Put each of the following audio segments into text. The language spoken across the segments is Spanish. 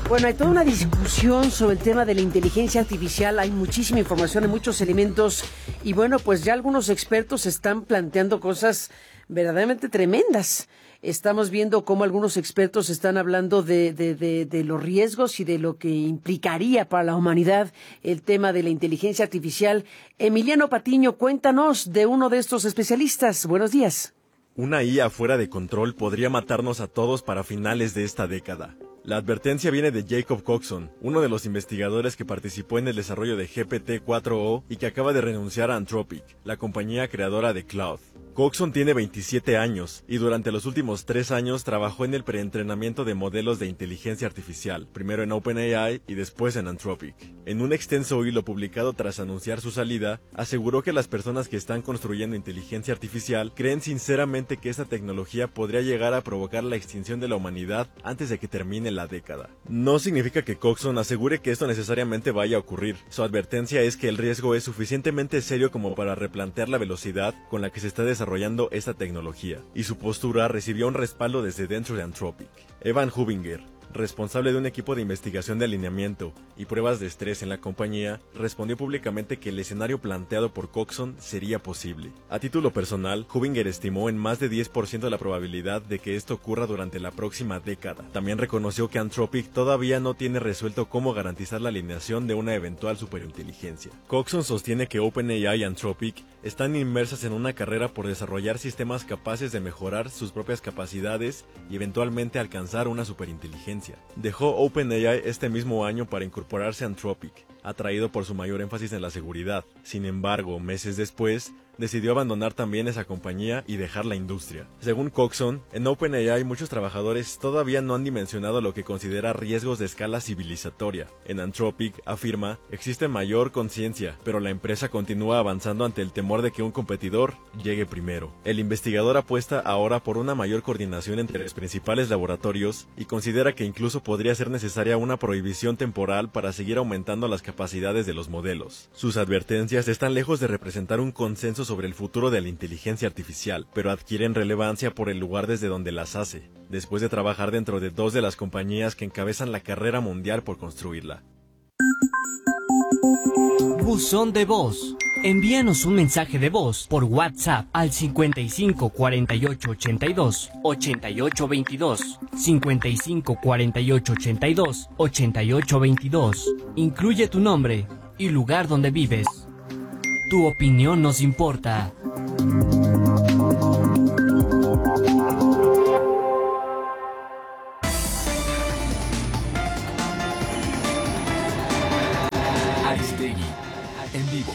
Bueno, hay toda una discusión sobre el tema de la inteligencia artificial, hay muchísima información, hay muchos elementos y bueno, pues ya algunos expertos están planteando cosas verdaderamente tremendas. Estamos viendo cómo algunos expertos están hablando de los riesgos y de lo que implicaría para la humanidad el tema de la inteligencia artificial. Emiliano Patiño, cuéntanos de uno de estos especialistas. Buenos días. Una IA fuera de control podría matarnos a todos para finales de esta década. La advertencia viene de Jacob Coxon, uno de los investigadores que participó en el desarrollo de GPT-4o y que acaba de renunciar a Anthropic, la compañía creadora de Claude. Coxon tiene 27 años y durante los últimos 3 años trabajó en el preentrenamiento de modelos de inteligencia artificial, primero en OpenAI y después en Anthropic. En un extenso hilo publicado tras anunciar su salida, aseguró que las personas que están construyendo inteligencia artificial creen sinceramente que esta tecnología podría llegar a provocar la extinción de la humanidad antes de que termine la década. No significa que Coxon asegure que esto necesariamente vaya a ocurrir. Su advertencia es que el riesgo es suficientemente serio como para replantear la velocidad con la que se está desarrollando esta tecnología, y su postura recibió un respaldo desde dentro de Anthropic. Evan Hubinger, responsable de un equipo de investigación de alineamiento y pruebas de estrés en la compañía, respondió públicamente que el escenario planteado por Coxon sería posible. A título personal, Hubinger estimó en más de 10% la probabilidad de que esto ocurra durante la próxima década. También reconoció que Anthropic todavía no tiene resuelto cómo garantizar la alineación de una eventual superinteligencia. Coxon sostiene que OpenAI y Anthropic están inmersas en una carrera por desarrollar sistemas capaces de mejorar sus propias capacidades y eventualmente alcanzar una superinteligencia. Dejó OpenAI este mismo año para incorporarse a Anthropic, atraído por su mayor énfasis en la seguridad. Sin embargo, meses después, decidió abandonar también esa compañía y dejar la industria. Según Coxon, en OpenAI muchos trabajadores todavía no han dimensionado lo que considera riesgos de escala civilizatoria. En Anthropic, afirma, existe mayor conciencia, pero la empresa continúa avanzando ante el temor de que un competidor llegue primero. El investigador apuesta ahora por una mayor coordinación entre los principales laboratorios y considera que incluso podría ser necesaria una prohibición temporal para seguir aumentando las capacidades de los modelos. Sus advertencias están lejos de representar un consenso sobre el futuro de la inteligencia artificial, pero adquieren relevancia por el lugar desde donde las hace, después de trabajar dentro de 2 de las compañías que encabezan la carrera mundial por construirla. Buzón de voz. Envíanos un mensaje de voz por WhatsApp al 55 48 82 88 22, 55 48 82 88 22. Incluye tu nombre y lugar donde vives. Tu opinión nos importa. Aristegui, en vivo.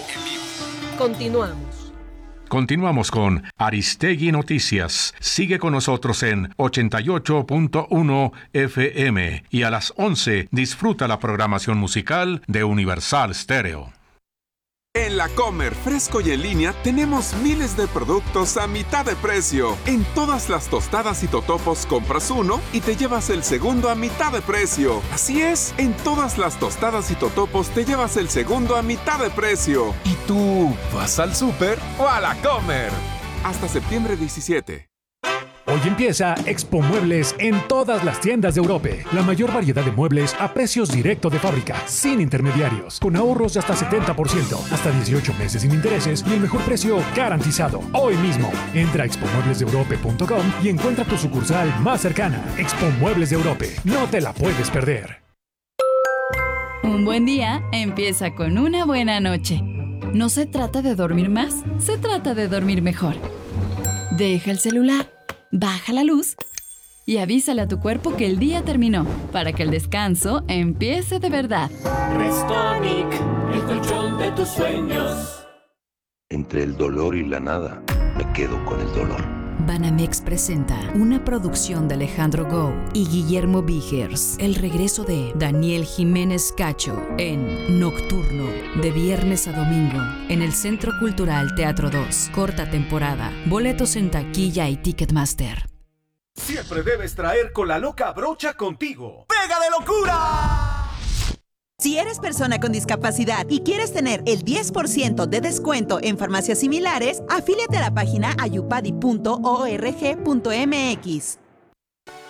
Continuamos con Aristegui Noticias. Sigue con nosotros en 88.1 FM y a las 11 disfruta la programación musical de Universal Stereo. En La Comer, fresco y en línea, tenemos miles de productos a mitad de precio. En todas las tostadas y totopos compras uno y te llevas el segundo a mitad de precio. Así es, en todas las tostadas y totopos te llevas el segundo a mitad de precio. ¿Y tú vas al súper o a La Comer? Hasta septiembre 17. Hoy empieza Expo Muebles en todas las tiendas de Europe. La mayor variedad de muebles a precios directo de fábrica, sin intermediarios, con ahorros de hasta 70%, hasta 18 meses sin intereses y el mejor precio garantizado. Hoy mismo, entra a expomueblesdeeurope.com y encuentra tu sucursal más cercana. Expo Muebles de Europe. No te la puedes perder. Un buen día empieza con una buena noche. No se trata de dormir más, se trata de dormir mejor. Deja el celular. Baja la luz y avísale a tu cuerpo que el día terminó, para que el descanso empiece de verdad. Restonic, el colchón de tus sueños. Entre el dolor y la nada, me quedo con el dolor. Banamex presenta una producción de Alejandro Gou y Guillermo Vigers. El regreso de Daniel Jiménez Cacho en Nocturno, de viernes a domingo, en el Centro Cultural Teatro 2. Corta temporada. Boletos en taquilla y Ticketmaster. Siempre debes traer con la loca brocha contigo. ¡Pega de locura! Si eres persona con discapacidad y quieres tener el 10% de descuento en farmacias similares, afíliate a la página ayupadi.org.mx.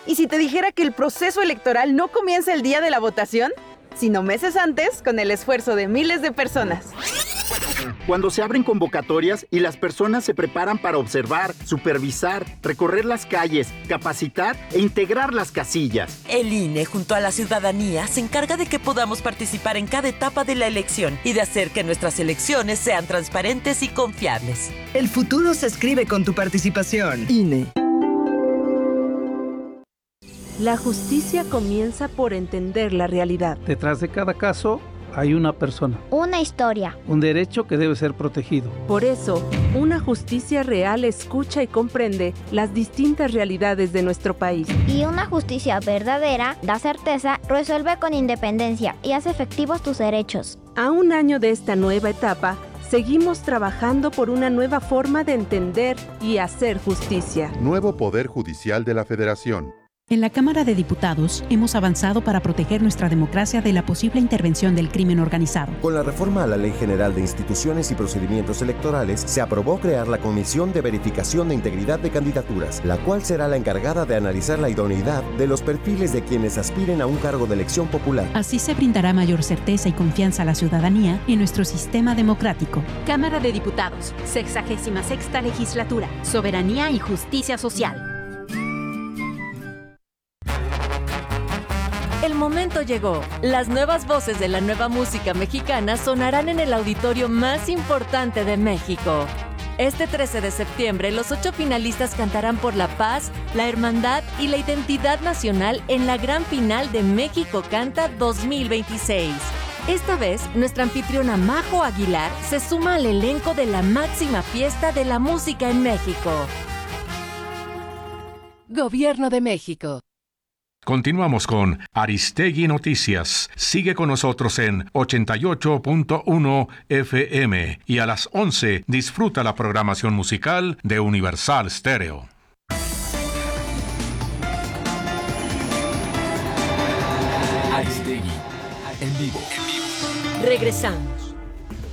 ¿Y si te dijera que el proceso electoral no comienza el día de la votación, sino meses antes con el esfuerzo de miles de personas? Cuando se abren convocatorias y las personas se preparan para observar, supervisar, recorrer las calles, capacitar e integrar las casillas. El INE, junto a la ciudadanía, se encarga de que podamos participar en cada etapa de la elección y de hacer que nuestras elecciones sean transparentes y confiables. El futuro se escribe con tu participación. INE. La justicia comienza por entender la realidad. Detrás de cada caso hay una persona. Una historia. Un derecho que debe ser protegido. Por eso, una justicia real escucha y comprende las distintas realidades de nuestro país. Y una justicia verdadera da certeza, resuelve con independencia y hace efectivos tus derechos. A un año de esta nueva etapa, seguimos trabajando por una nueva forma de entender y hacer justicia. Nuevo Poder Judicial de la Federación. En la Cámara de Diputados hemos avanzado para proteger nuestra democracia de la posible intervención del crimen organizado. Con la reforma a la Ley General de Instituciones y Procedimientos Electorales, se aprobó crear la Comisión de Verificación de Integridad de Candidaturas, la cual será la encargada de analizar la idoneidad de los perfiles de quienes aspiren a un cargo de elección popular. Así se brindará mayor certeza y confianza a la ciudadanía en nuestro sistema democrático. Cámara de Diputados, 66ª Legislatura, Soberanía y Justicia Social. El momento llegó. Las nuevas voces de la nueva música mexicana sonarán en el auditorio más importante de México. Este 13 de septiembre, los 8 finalistas cantarán por la paz, la hermandad y la identidad nacional en la gran final de México Canta 2026. Esta vez, nuestra anfitriona Majo Aguilar se suma al elenco de la máxima fiesta de la música en México. Gobierno de México. Continuamos con Aristegui Noticias. Sigue con nosotros en 88.1 FM y a las 11 disfruta la programación musical de Universal Stereo. Aristegui en vivo. Regresamos.